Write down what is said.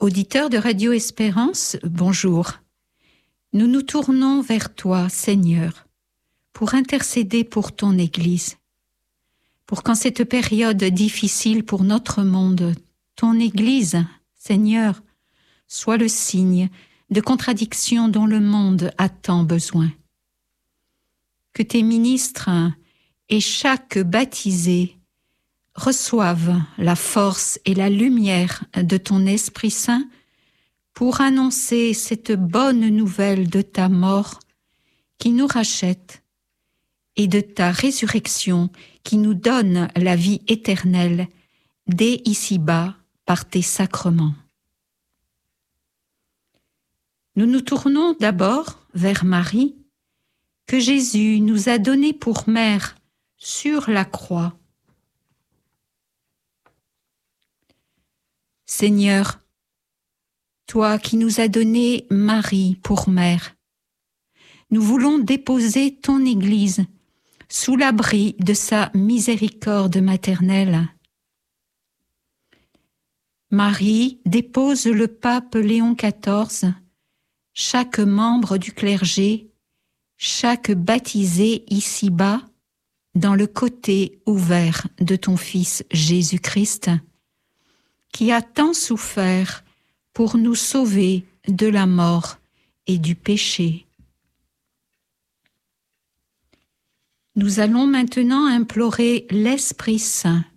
Auditeurs de Radio Espérance, bonjour. Nous nous tournons vers toi, Seigneur, pour intercéder pour ton Église, pour qu'en cette période difficile pour notre monde, ton Église, Seigneur, soit le signe de contradictions dont le monde a tant besoin. Que tes ministres et chaque baptisé reçoivent la force et la lumière de ton Esprit Saint pour annoncer cette bonne nouvelle de ta mort qui nous rachète et de ta résurrection qui nous donne la vie éternelle dès ici-bas par tes sacrements. Nous nous tournons d'abord vers Marie, que Jésus nous a donnée pour mère sur la croix. Seigneur, toi qui nous as donné Marie pour mère, nous voulons déposer ton Église sous l'abri de sa miséricorde maternelle. Marie dépose le pape Léon XIV, chaque membre du clergé, chaque baptisé ici-bas, dans le côté ouvert de ton Fils Jésus-Christ, qui a tant souffert pour nous sauver de la mort et du péché. Nous allons maintenant implorer l'Esprit Saint